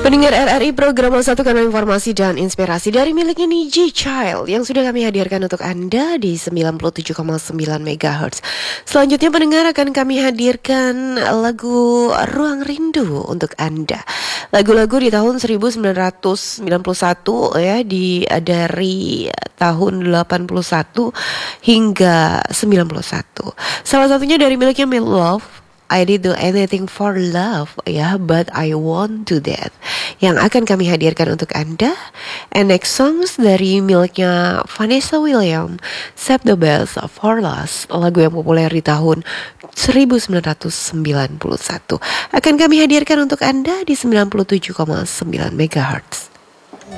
Pendengar RRI program 1 karena informasi dan inspirasi dari miliknya Niji Child yang sudah kami hadirkan untuk Anda di 97,9 MHz. Selanjutnya pendengar akan kami hadirkan lagu Ruang Rindu untuk Anda. Lagu-lagu di tahun 1991 ya, dari tahun 81 hingga 91. Salah satunya dari miliknya Meat Loaf, I did do anything for love, ya, but I won't do that, yang akan kami hadirkan untuk Anda. And next songs dari miliknya Vanessa Williams, Save the Best for Last, lagu yang populer di tahun 1991, akan kami hadirkan untuk Anda di 97,9 MHz.